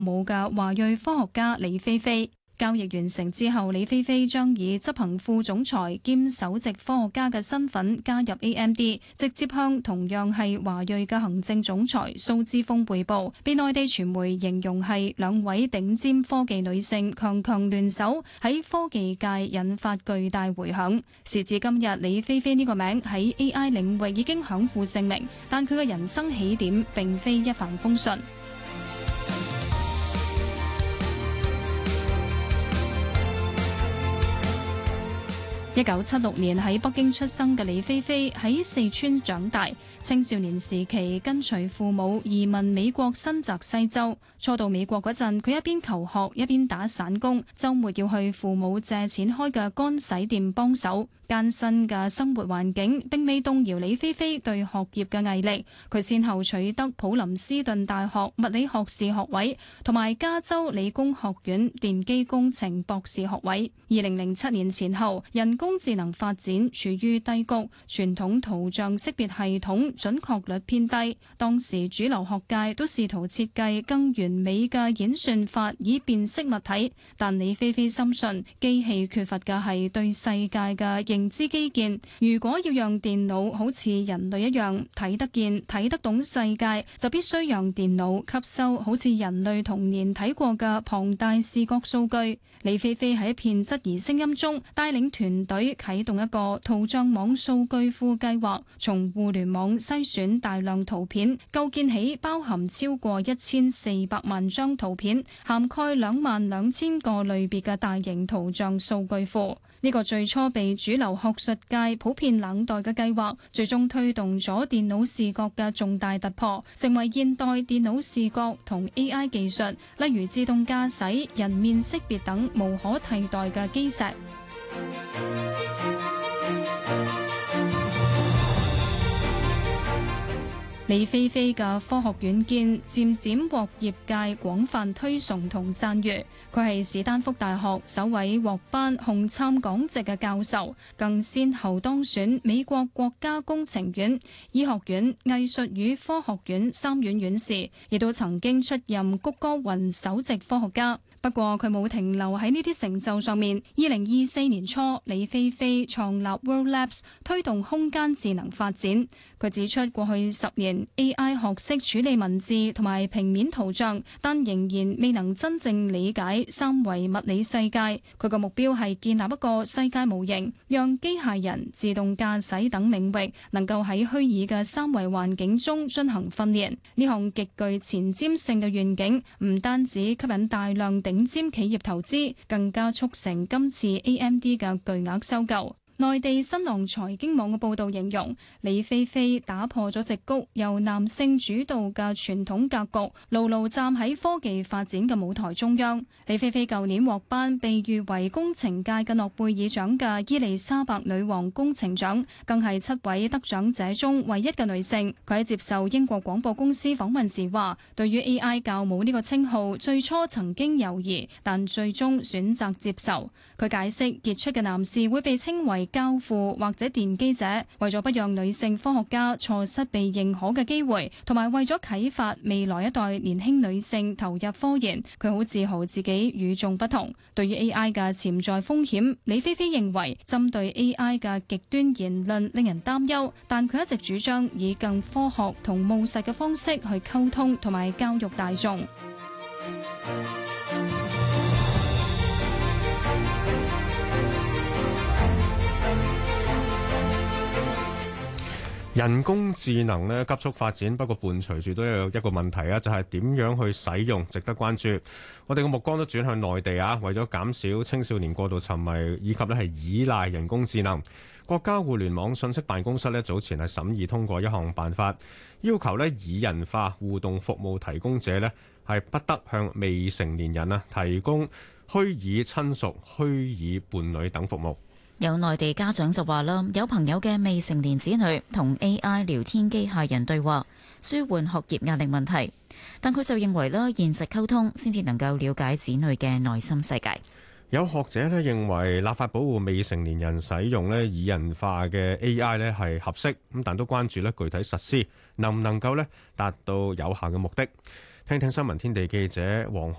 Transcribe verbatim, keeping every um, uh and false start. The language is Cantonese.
舞嘅華裔科學家李飛飛。交易完成之後，李飛飛將以執行副總裁兼首席科學家嘅身份加入 A M D， 直接向同樣係華裔嘅行政總裁蘇姿豐匯報，被內地傳媒形容係兩位頂尖科技女性強強聯手，喺科技界引發巨大迴響。時至今日，李飛飛呢個名喺 A I 領域已經享負盛名，但佢嘅人生起點並非一帆風順。一九七六年喺北京出生嘅李飛飛喺四川長大，青少年時期跟隨父母移民美國新澤西州。初到美國嗰陣，佢一邊求學一邊打散工，週末要去父母借錢開嘅乾洗店幫手。艱辛嘅生活環境並未動搖李飛飛對學業嘅毅力，佢先後取得普林斯頓大學物理學士學位同埋加州理工學院電機工程博士學位。二零零七年前後，人工智能發展處於低谷，傳統圖像識別系統準確率偏低。當時主流學界都試圖設計更完美嘅演算法以辨識物體，但李飛飛深信機器缺乏嘅係對世界嘅認知基建。如果要讓電腦好似人類一樣睇得見、睇得懂世界，就必須讓電腦吸收好似人類童年睇過嘅龐大視覺數據。李飛飛喺一片質疑聲音中，帶領團隊啟動一個圖像網數據庫計劃，從互聯網篩選大量圖片，構建起包含超過一千四百萬張圖片、涵蓋兩萬兩千個類別嘅大型圖像數據庫。呢個最初被主流學術界普遍冷待嘅計劃，最終推動咗電腦視覺嘅重大突破，成為現代電腦視覺同 A I 技術，例如自動駕駛、人面識別等無可替代嘅基石。李飛飛嘅科學遠見漸漸獲業界廣泛推崇同讚譽。佢係史丹福大學首位獲頒紅杉港籍嘅教授，更先後當選美國國家工程院、醫學院、藝術與科學院三院院士，亦都曾經出任谷歌雲首席科學家。不過佢冇停留喺呢啲成就上面。二零二四年初，李飛飛創立 World Labs， 推動空間智能發展。佢指出，過去十年 A I 學識處理文字同埋平面圖像，但仍然未能真正理解三維物理世界。佢嘅目標係建立一個世界模型，讓機械人、自動駕駛等領域能夠喺虛擬嘅三維環境中進行訓練。呢項極具前瞻性嘅願景，唔單止吸引大量頂尖企業投資，更加促成今次 A M D 嘅巨額收購。內地新浪財經網嘅報導形容，李飛飛打破咗矽谷由男性主導嘅傳統格局，牢牢站喺科技發展嘅舞台中央。李飛飛舊年獲頒被譽為工程界嘅諾貝爾獎嘅伊麗莎白女王工程獎，更係七位得獎者中唯一嘅女性。佢喺接受英國廣播公司訪問時話，對於 A I 教母呢個稱號，最初曾經猶豫，但最終選擇接受。佢解釋，傑出嘅男士會被稱為教父或者奠基者，為咗不讓女性科學家錯失被認可嘅機會，同埋為咗啟發未來一代年輕女性投入科研，佢好自豪自己與眾不同。對於 A I 嘅潛在風險，李飛飛認為針對 A I 嘅極端言論令人擔憂，但佢一直主張以更科學同務實嘅方式去溝通同埋教育大眾。 人工智能咧急速發展，不過伴隨住都有一個問題啊，就係點樣去使用，值得關注。我哋嘅目光都轉向內地啊，為咗減少青少年過度沉迷以及咧係依賴人工智能，國家互聯網信息辦公室咧早前係審議通過一項辦法，要求咧擬人化互動服務提供者咧係不得向未成年人啊提供虛擬親屬、虛擬伴侶等服務。 有內地家長就話啦，有朋友嘅未成年子女同 A I 聊天機械人對話，舒緩學業壓力問題。但佢就認為啦，現實溝通先至能夠了解子女嘅內心世界。 有學者咧認為立法保護未成年人使用咧擬人化嘅 A I 咧係合適，咁但都關注咧具體實施能唔能夠咧達到有效嘅目的。 聽聽新聞天地記者黃